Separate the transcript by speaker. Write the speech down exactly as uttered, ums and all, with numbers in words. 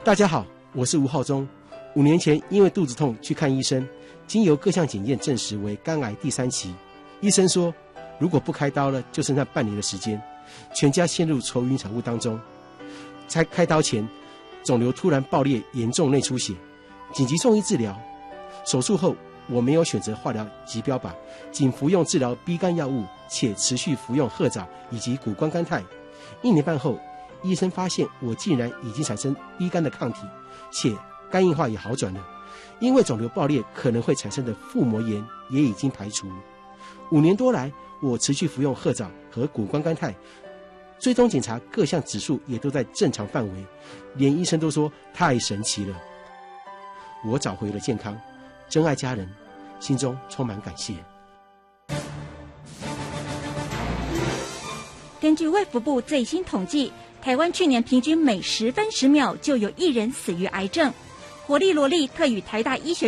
Speaker 1: 大家好，我是吴浩中。五年前因为肚子痛去看医生，经由各项检验证实为肝癌第三期。医生说，如果不开刀了，就剩下半年的时间，全家陷入愁云惨雾当中。在开刀前，肿瘤突然爆裂，严重内出血，紧急送医治疗。手术后，我没有选择化疗及标靶，仅服用治疗 B 肝药物，且持续服用褐藻以及谷胱甘肽。一年半后，医生发现我竟然已经产生 B 肝的抗体，且肝硬化也好转了。因为肿瘤爆裂可能会产生的腹膜炎也已经排除。五年多来，我持续服用褐藻和谷胱甘肽，追踪检查各项指数也都在正常范围，连医生都说太神奇了。我找回了健康，珍爱家人，心中充满感谢。
Speaker 2: 根据卫福部最新统计，台湾去年平均每十分十秒就有一人死于癌症。活力萝莉特与台大医学